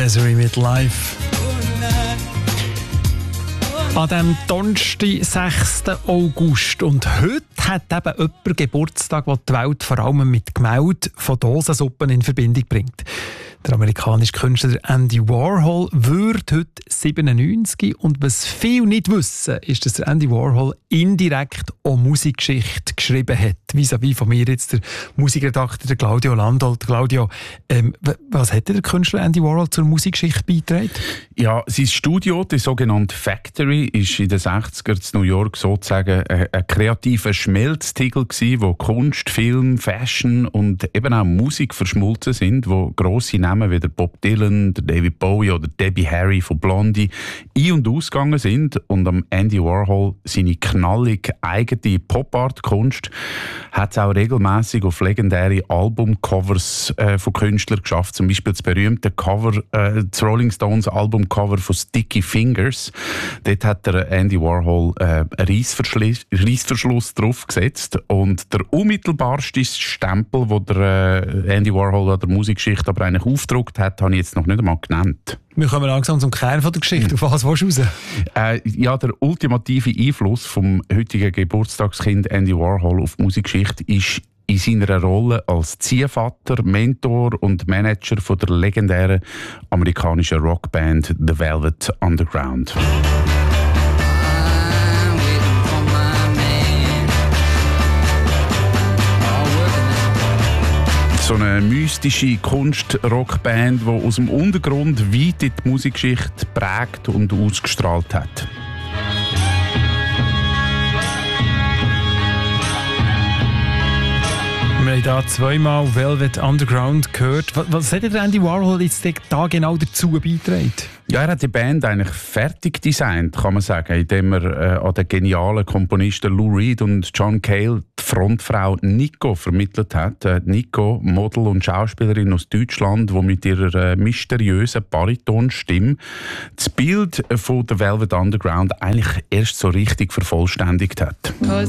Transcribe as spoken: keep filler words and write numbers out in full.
Nazareth mit Live. An diesem Donnerstag, sechsten August. Und heute hat eben jemand Geburtstag, der die Welt vor allem mit Gemälden von Dosensuppen in Verbindung bringt. Der amerikanische Künstler Andy Warhol wird heute siebenundneunzig. Und was viele nicht wissen, ist, dass der Andy Warhol indirekt auch Musikgeschichte geschrieben hat. Vis-à-vis von mir jetzt der Musikredakteur der Claudio Landolt. Claudio, ähm, was hat der Künstler Andy Warhol zur Musikgeschichte beigetragen? Ja, sein Studio, die sogenannte Factory, ist in den sechziger in New York sozusagen ein, ein kreativer Schmelztiegel gewesen, wo Kunst, Film, Fashion und eben auch Musik verschmolzen sind, wo grosse Namen wie der Bob Dylan, der David Bowie oder Debbie Harry von Blondie ein- und ausgegangen sind. Und am Andy Warhol seine knallig eigene Pop-Art-Kunst hat es auch regelmäßig auf legendäre Albumcovers äh, von Künstlern geschafft. Zum Beispiel das berühmte Cover, äh, das Rolling Stones Albumcover von Sticky Fingers. Dort hat der Andy Warhol äh, einen Reissverschluss, Reissverschluss draufgesetzt. Und der unmittelbarste Stempel, den der äh, Andy Warhol an der Musikgeschichte aber eigentlich aufgedruckt hat, habe ich jetzt noch nicht einmal genannt. Wir kommen langsam zum Kern von der Geschichte. Auf was willst du raus? Äh, ja, der ultimative Einfluss vom heutigen Geburtstagskind Andy Warhol auf die Musikgeschichte ist in seiner Rolle als Ziehvater, Mentor und Manager von der legendären amerikanischen Rockband The Velvet Underground. So eine mystische Kunst-Rockband, die aus dem Untergrund weit in die Musikgeschichte prägt und ausgestrahlt hat. Wir haben hier zweimal Velvet Underground gehört. Was, was hat der Andy Warhol jetzt da genau dazu beigetragen? Ja, er hat die Band eigentlich fertig designt, kann man sagen, indem er äh, an den genialen Komponisten Lou Reed und John Cale die Frontfrau Nico vermittelt hat. Äh, Nico, Model und Schauspielerin aus Deutschland, die mit ihrer äh, mysteriösen Baritonstimme das Bild von der Velvet Underground eigentlich erst so richtig vervollständigt hat.